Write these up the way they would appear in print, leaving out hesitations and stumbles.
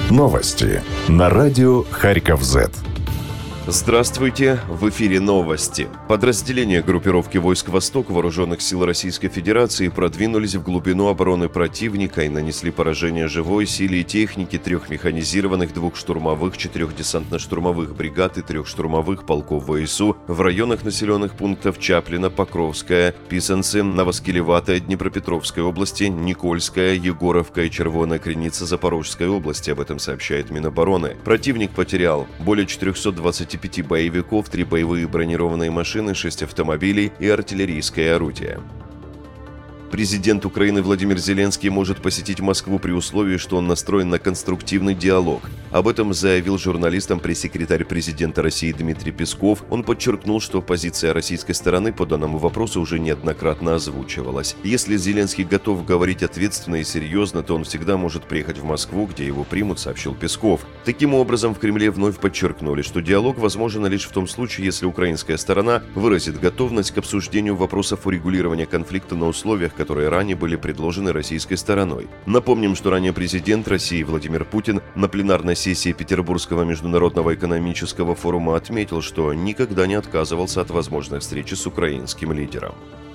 Новости на радио Харьков-Зет. Здравствуйте! В эфире новости. Подразделения группировки войск «Восток» Вооруженных сил Российской Федерации продвинулись в глубину обороны противника и нанесли поражение живой силе и технике 3 механизированных, 2 штурмовых, 4 десантно-штурмовых бригад и 3 штурмовых полков ВСУ в районах населенных пунктов Чаплино, Покровская, Писанцы, Новоскелеватая, Днепропетровской области, Никольская, Егоровка и Червоная Криница Запорожской области. Об этом сообщает Минобороны. Противник потерял более 425 боевиков, 3 боевые бронированные машины, 6 автомобилей и артиллерийское орудие. Президент Украины Владимир Зеленский может посетить Москву при условии, что он настроен на конструктивный диалог. Об этом заявил журналистам пресс-секретарь президента России Дмитрий Песков. Он подчеркнул, что позиция российской стороны по данному вопросу уже неоднократно озвучивалась. Если Зеленский готов говорить ответственно и серьезно, то он всегда может приехать в Москву, где его примут, сообщил Песков. Таким образом, в Кремле вновь подчеркнули, что диалог возможен лишь в том случае, если украинская сторона выразит готовность к обсуждению вопросов урегулирования конфликта на условиях, которые ранее были предложены российской стороной. Напомним, что ранее президент России Владимир Путин на пленарной сессии Петербургского международного экономического форума отметил, что никогда не отказывался от возможной встречи с украинским лидером.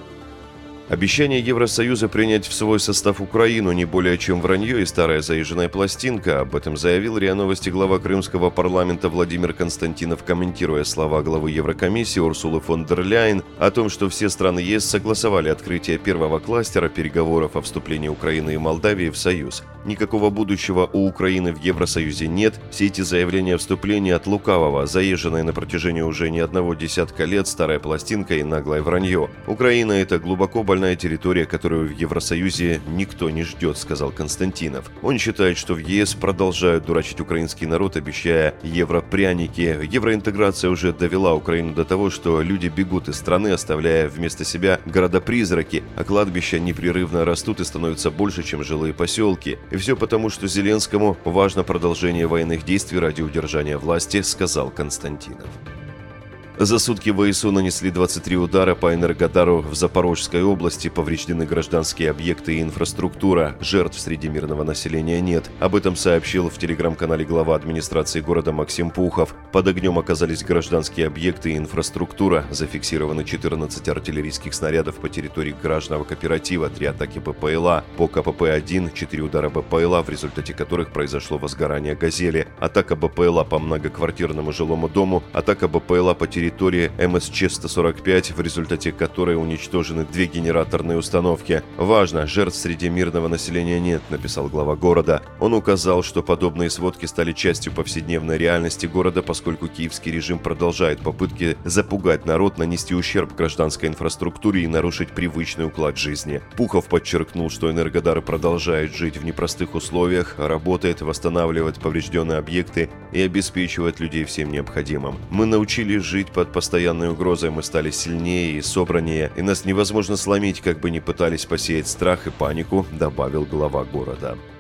Обещание Евросоюза принять в свой состав Украину не более чем вранье и старая заезженная пластинка. Об этом заявил РИА Новости глава крымского парламента Владимир Константинов, комментируя слова главы Еврокомиссии Урсулы фон дер Ляйен о том, что все страны ЕС согласовали открытие первого кластера переговоров о вступлении Украины и Молдавии в Союз. Никакого будущего у Украины в Евросоюзе нет. Все эти заявления о вступлении от лукавого, заезженная на протяжении уже не одного десятка лет старая пластинка и наглое вранье. Украина – это глубоко больная территория, которую в Евросоюзе никто не ждет, сказал Константинов. Он считает, что в ЕС продолжают дурачить украинский народ, обещая европряники. Евроинтеграция уже довела Украину до того, что люди бегут из страны, оставляя вместо себя города-призраки, а кладбища непрерывно растут и становятся больше, чем жилые поселки. И все потому, что Зеленскому важно продолжение военных действий ради удержания власти, сказал Константинов. За сутки ВСУ нанесли 23 удара по Энергодару в Запорожской области, повреждены гражданские объекты и инфраструктура. Жертв среди мирного населения нет. Об этом сообщил в телеграм-канале глава администрации города Максим Пухов. Под огнем оказались гражданские объекты и инфраструктура. Зафиксированы 14 артиллерийских снарядов по территории гаражного кооператива, 3 атаки БПЛА. По КПП-1 4 удара БПЛА, в результате которых произошло возгорание «Газели». Атака БПЛА по многоквартирному жилому дому. Атака БПЛА по территории МСЧ-145, в результате которой уничтожены 2 генераторные установки. Важно, жертв среди мирного населения нет, написал глава города. Он указал, что подобные сводки стали частью повседневной реальности города, поскольку киевский режим продолжает попытки запугать народ, нанести ущерб гражданской инфраструктуре и нарушить привычный уклад жизни. Пухов подчеркнул, что Энергодар продолжает жить в непростых условиях, работает, восстанавливает поврежденные объекты и обеспечивает людей всем необходимым. Мы научились жить под постоянной угрозой, мы стали сильнее и собраннее, и нас невозможно сломить, как бы ни пытались посеять страх и панику, добавил глава города.